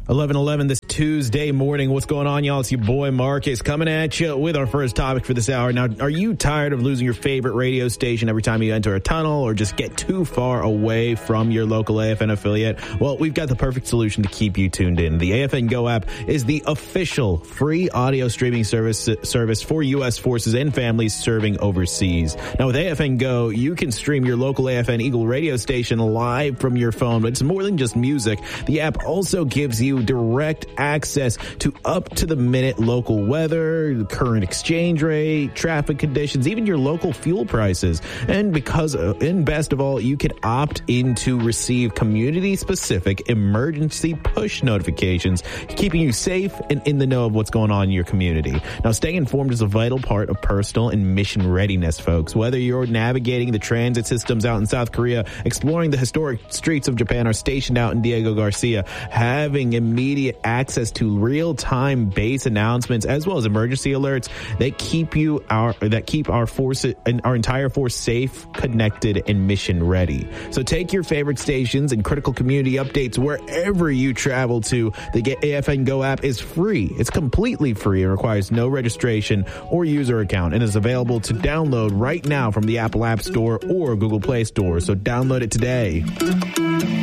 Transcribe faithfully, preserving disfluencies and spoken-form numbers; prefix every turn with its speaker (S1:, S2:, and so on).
S1: eleven eleven this Tuesday morning. What's going on, y'all? It's your boy Marcus coming at you with our first topic for this hour. Now, are you tired of losing your favorite radio station every time you enter a tunnel or just get too far away from your local A F N affiliate? Well, we've got the perfect solution to keep you tuned in. The A F N Go app is the official free audio streaming service service for U S forces and families serving overseas. Now, with A F N Go, you can stream your local A F N Eagle radio station live from your phone, but it's more than just music. The app also gives you direct access to up-to-the-minute local weather, the current exchange rate, traffic conditions, even your local fuel prices. And because, uh, and best of all, you can opt in to receive community-specific emergency push notifications, keeping you safe and in the know of what's going on in your community. Now, staying informed is a vital part of personal and mission readiness, folks. Whether you're navigating the transit systems out in South Korea, exploring the historic streets of Japan, or stationed out in Diego Garcia, having immediate access to real-time base announcements as well as emergency alerts that keep you our that keep our force and our entire force safe, connected, and mission ready. So take your favorite stations and critical community updates wherever you travel to. The A F N Go app is free. It's completely free and requires no registration or user account, and is available to download right now from the Apple App Store or Google Play Store. So download it today.